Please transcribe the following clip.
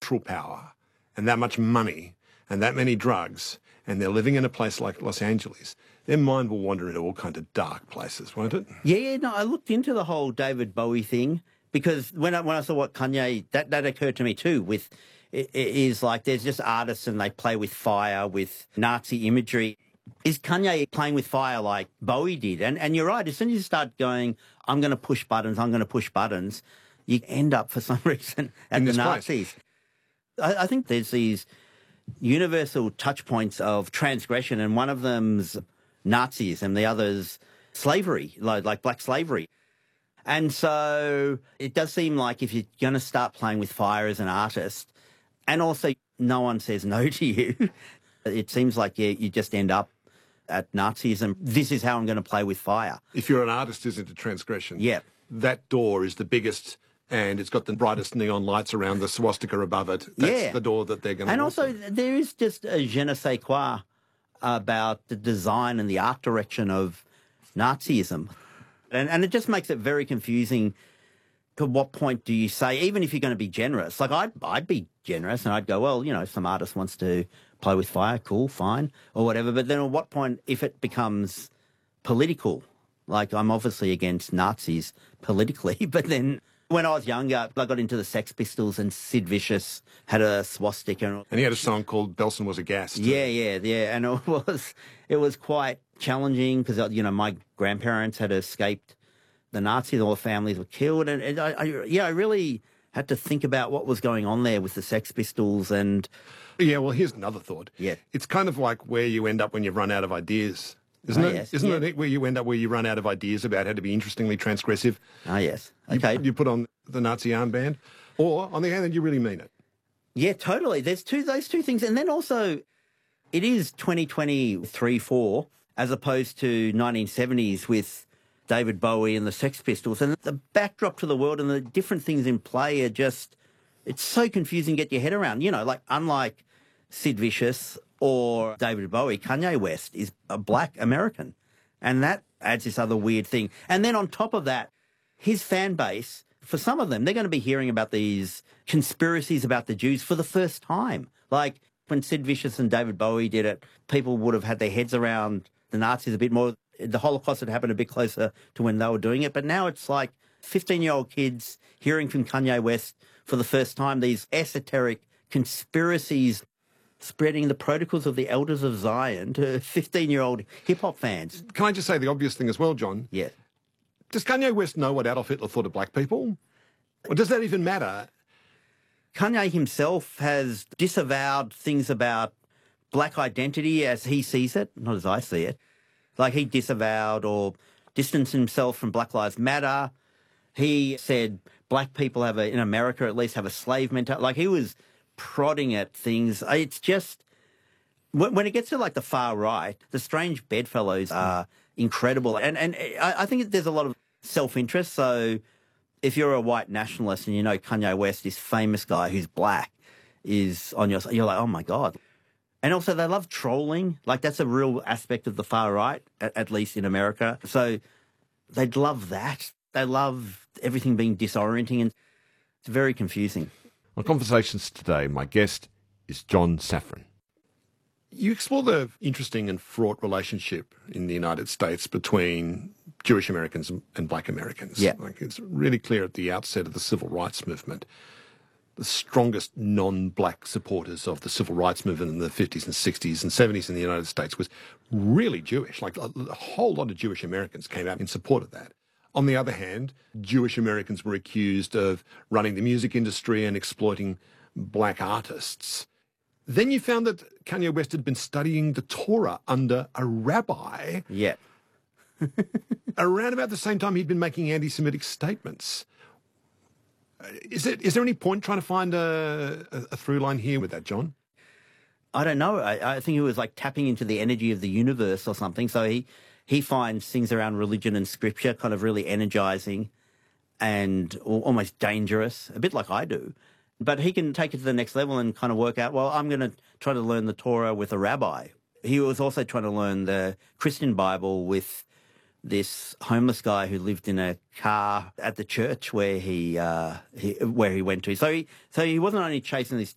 cultural power and that much money and that many drugs, and they're living in a place like Los Angeles, their mind will wander into all kinds of dark places, won't it? Yeah, no, I looked into the whole David Bowie thing because when I saw what Kanye, that occurred to me too. With it is like there's just artists and they play with fire, with Nazi imagery. Is Kanye playing with fire like Bowie did? And you're right. As soon as you start going, I'm going to push buttons, you end up for some reason at the Nazis. I think there's these universal touch points of transgression, and one of them's Nazism, the other's slavery, like black slavery. And so it does seem like if you're going to start playing with fire as an artist, and also no one says no to you, it seems like you just end up at Nazism. This is how I'm going to play with fire. If you're an artist who's into transgression, yeah, that door is the biggest and it's got the brightest neon lights around the swastika above it. That's the door that they're going to And walk also through. There is just a je ne sais quoi about the design and the art direction of Nazism. And it just makes it very confusing. To what point do you say, even if you're going to be generous, like I'd be generous and I'd go, well, you know, some artist wants to play with fire, cool, fine, or whatever. But then at what point, if it becomes political, like I'm obviously against Nazis politically, but then when I was younger, I got into the Sex Pistols and Sid Vicious had a swastika. And he had a song called Belson Was a Gas. Yeah. And it was quite challenging because, you know, my grandparents had escaped the Nazis, all the families were killed. And I really had to think about what was going on there with the Sex Pistols. And yeah, well, here's another thought. Yeah. It's kind of like where you end up when you've run out of ideas. Isn't it? Yes. Isn't it where you end up where you run out of ideas about how to be interestingly transgressive? Oh, yes. Okay. You put on the Nazi armband, or on the other hand, you really mean it. Yeah, totally. There's those two things. And then also, it is 2023-4 as opposed to 1970s with David Bowie and the Sex Pistols. And the backdrop to the world and the different things in play are just, it's so confusing to get your head around. You know, like unlike Sid Vicious or David Bowie, Kanye West is a black American. And that adds this other weird thing. And then on top of that, his fan base, for some of them, they're going to be hearing about these conspiracies about the Jews for the first time. Like when Sid Vicious and David Bowie did it, people would have had their heads around the Nazis a bit more. The Holocaust had happened a bit closer to when they were doing it. But now it's like 15-year-old kids hearing from Kanye West for the first time these esoteric conspiracies spreading the protocols of the Elders of Zion to 15-year-old hip-hop fans. Can I just say the obvious thing as well, John? Yeah. Does Kanye West know what Adolf Hitler thought of black people? Or does that even matter? Kanye himself has disavowed things about black identity as he sees it, not as I see it. Like he disavowed or distanced himself from Black Lives Matter. He said black people in America at least have a slave mentality. Like he was prodding at things. It's just, when it gets to like the far right, the Strange Bedfellows are incredible. And I think there's a lot of self-interest. So if you're a white nationalist and you know Kanye West, this famous guy who's black, is on your side, you're like, oh my God. And also they love trolling. Like that's a real aspect of the far right, at least in America. So they'd love that. They love everything being disorienting and it's very confusing. On Conversations today, my guest is John Safran. You explore the interesting and fraught relationship in the United States between Jewish Americans and black Americans. Yeah. Like it's really clear at the outset of the civil rights movement, the strongest non-black supporters of the civil rights movement in the 50s and 60s and 70s in the United States was really Jewish. Like a whole lot of Jewish Americans came out in support of that. On the other hand, Jewish Americans were accused of running the music industry and exploiting black artists. Then you found that Kanye West had been studying the Torah under a rabbi. Yeah. Around about the same time he'd been making anti-Semitic statements. Is there any point trying to find a through line here with that, John? I don't know. I think it was like tapping into the energy of the universe or something. So he finds things around religion and scripture kind of really energizing and almost dangerous, a bit like I do. But he can take it to the next level and kind of work out, well, I'm going to try to learn the Torah with a rabbi. He was also trying to learn the Christian Bible with this homeless guy who lived in a car at the church where he went to. So he wasn't only chasing this